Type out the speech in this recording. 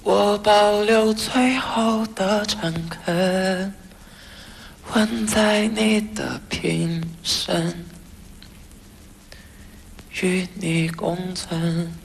我保留最后的诚恳，吻在你的瓶身，与你共存。